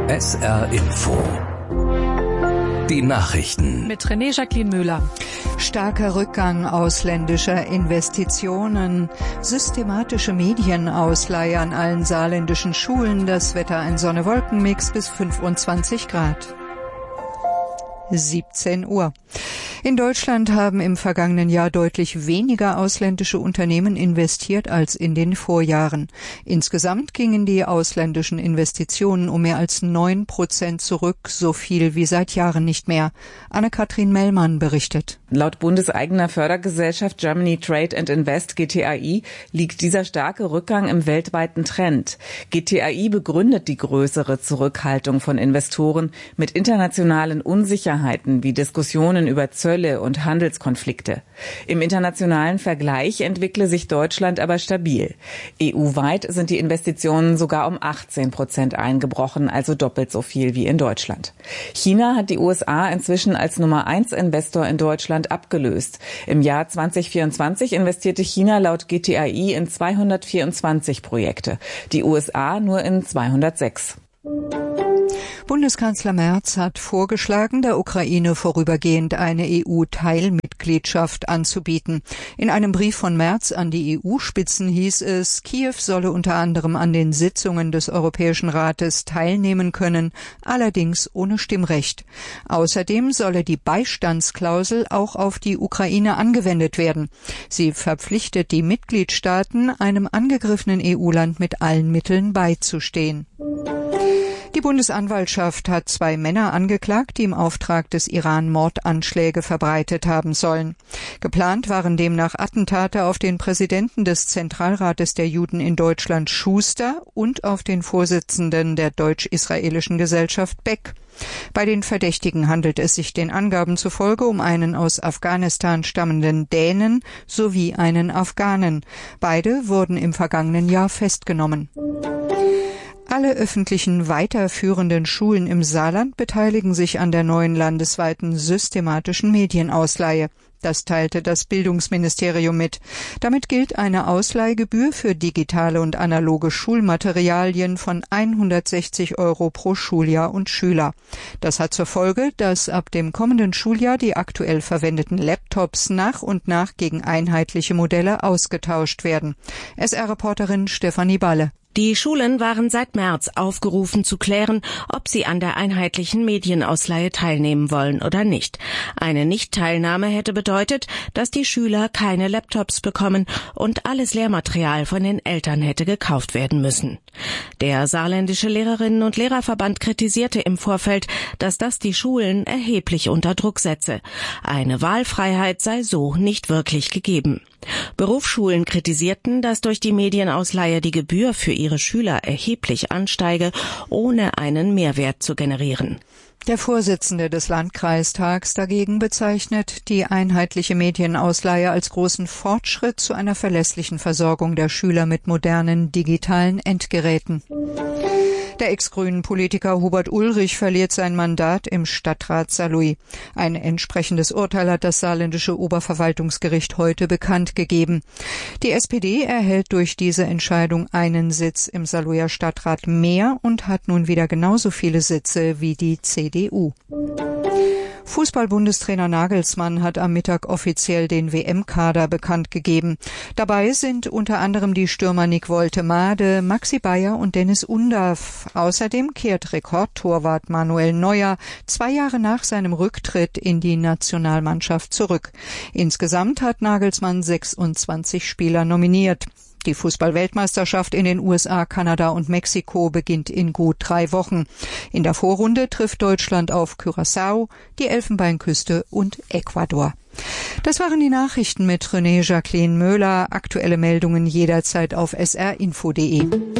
SR Info. Die Nachrichten. Mit René-Jacqueline Müller. Starker Rückgang ausländischer Investitionen, systematische Medienausleihe an allen saarländischen Schulen, das Wetter ein Sonne-Wolken-Mix bis 25 Grad. 17 Uhr. In Deutschland haben im vergangenen Jahr deutlich weniger ausländische Unternehmen investiert als in den Vorjahren. Insgesamt gingen die ausländischen Investitionen um mehr als 9% zurück, so viel wie seit Jahren nicht mehr. Anne-Kathrin Mellmann berichtet. Laut bundeseigener Fördergesellschaft Germany Trade and Invest GTAI liegt dieser starke Rückgang im weltweiten Trend. GTAI begründet die größere Zurückhaltung von Investoren mit internationalen Unsicherheiten wie Diskussionen über Zölle und Handelskonflikte. Im internationalen Vergleich entwickle sich Deutschland aber stabil. EU-weit sind die Investitionen sogar um 18% eingebrochen, also doppelt so viel wie in Deutschland. China hat die USA inzwischen als Nummer 1 Investor in Deutschland abgelöst. Im Jahr 2024 investierte China laut GTAI in 224 Projekte, die USA nur in 206. Bundeskanzler Merz hat vorgeschlagen, der Ukraine vorübergehend eine EU-Teilmitgliedschaft anzubieten. In einem Brief von Merz an die EU-Spitzen hieß es, Kiew solle unter anderem an den Sitzungen des Europäischen Rates teilnehmen können, allerdings ohne Stimmrecht. Außerdem solle die Beistandsklausel auch auf die Ukraine angewendet werden. Sie verpflichtet die Mitgliedstaaten, einem angegriffenen EU-Land mit allen Mitteln beizustehen. Die Bundesanwaltschaft hat 2 Männer angeklagt, die im Auftrag des Iran Mordanschläge verbreitet haben sollen. Geplant waren demnach Attentate auf den Präsidenten des Zentralrates der Juden in Deutschland Schuster und auf den Vorsitzenden der deutsch-israelischen Gesellschaft Beck. Bei den Verdächtigen handelt es sich den Angaben zufolge um einen aus Afghanistan stammenden Dänen sowie einen Afghanen. Beide wurden im vergangenen Jahr festgenommen. Alle öffentlichen weiterführenden Schulen im Saarland beteiligen sich an der neuen landesweiten systematischen Medienausleihe. Das teilte das Bildungsministerium mit. Damit gilt eine Ausleihgebühr für digitale und analoge Schulmaterialien von 160 € pro Schuljahr und Schüler. Das hat zur Folge, dass ab dem kommenden Schuljahr die aktuell verwendeten Laptops nach und nach gegen einheitliche Modelle ausgetauscht werden. SR-Reporterin Stefanie Balle. Die Schulen waren seit März aufgerufen zu klären, ob sie an der einheitlichen Medienausleihe teilnehmen wollen oder nicht. Eine Nichtteilnahme hätte bedeutet, dass die Schüler keine Laptops bekommen und alles Lehrmaterial von den Eltern hätte gekauft werden müssen. Der saarländische Lehrerinnen- und Lehrerverband kritisierte im Vorfeld, dass das die Schulen erheblich unter Druck setze. Eine Wahlfreiheit sei so nicht wirklich gegeben. Berufsschulen kritisierten, dass durch die Medienausleihe die Gebühr für ihre Schüler erheblich ansteige, ohne einen Mehrwert zu generieren. Der Vorsitzende des Landkreistags dagegen bezeichnet die einheitliche Medienausleihe als großen Fortschritt zu einer verlässlichen Versorgung der Schüler mit modernen digitalen Endgeräten. Der ex-grünen Politiker Hubert Ulrich verliert sein Mandat im Stadtrat Saarlouis. Ein entsprechendes Urteil hat das saarländische Oberverwaltungsgericht heute bekannt gegeben. Die SPD erhält durch diese Entscheidung einen Sitz im Saarlouier Stadtrat mehr und hat nun wieder genauso viele Sitze wie die CDU. Fußball-Bundestrainer Nagelsmann hat am Mittag offiziell den WM-Kader bekannt gegeben. Dabei sind unter anderem die Stürmer Nick Woltemade, Maxi Bayer und Dennis Undav. Außerdem kehrt Rekordtorwart Manuel Neuer 2 Jahre nach seinem Rücktritt in die Nationalmannschaft zurück. Insgesamt hat Nagelsmann 26 Spieler nominiert. Die Fußball-Weltmeisterschaft in den USA, Kanada und Mexiko beginnt in gut 3 Wochen. In der Vorrunde trifft Deutschland auf Curaçao, die Elfenbeinküste und Ecuador. Das waren die Nachrichten mit René-Jacqueline Müller. Aktuelle Meldungen jederzeit auf srinfo.de.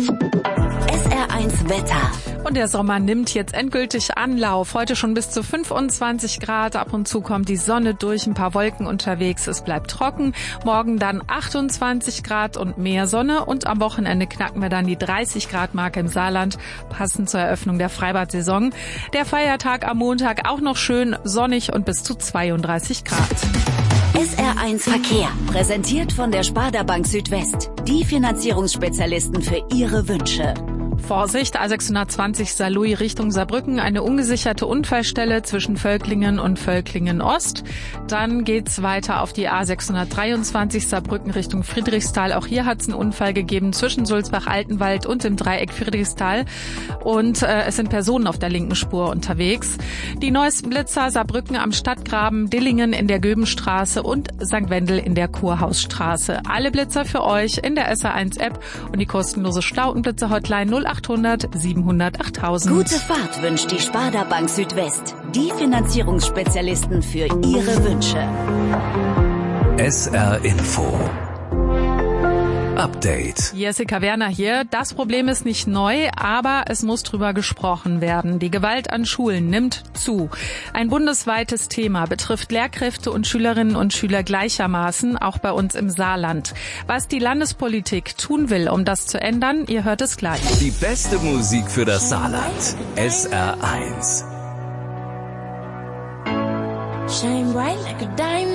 SR1 Wetter. Und der Sommer nimmt jetzt endgültig Anlauf. Heute schon bis zu 25 Grad. Ab und zu kommt die Sonne durch, ein paar Wolken unterwegs. Es bleibt trocken. Morgen dann 28 Grad und mehr Sonne. Und am Wochenende knacken wir dann die 30 Grad Marke im Saarland, passend zur Eröffnung der Freibad-Saison. Der Feiertag am Montag auch noch schön sonnig und bis zu 32 Grad. SR1 Verkehr, präsentiert von der Sparda Bank Südwest. Die Finanzierungsspezialisten für Ihre Wünsche. Vorsicht, A620 Saarlouis Richtung Saarbrücken, eine ungesicherte Unfallstelle zwischen Völklingen und Völklingen Ost. Dann geht's weiter auf die A623 Saarbrücken Richtung Friedrichsthal. Auch hier hat's einen Unfall gegeben zwischen Sulzbach-Altenwald und dem Dreieck Friedrichsthal. Und es sind Personen auf der linken Spur unterwegs. Die neuesten Blitzer: Saarbrücken am Stadtgraben, Dillingen in der Göbenstraße und St. Wendel in der Kurhausstraße. Alle Blitzer für euch in der SR1-App und die kostenlose Stautenblitzer-Hotline 0800 700 8000. Gute Fahrt wünscht die Sparda Bank Südwest. Die Finanzierungsspezialisten für Ihre Wünsche. SR Info Update. Jessica Werner hier. Das Problem ist nicht neu, aber es muss drüber gesprochen werden. Die Gewalt an Schulen nimmt zu. Ein bundesweites Thema, betrifft Lehrkräfte und Schülerinnen und Schüler gleichermaßen, auch bei uns im Saarland. Was die Landespolitik tun will, um das zu ändern, ihr hört es gleich. Die beste Musik für das Saarland. SR1. Shine bright like a diamond.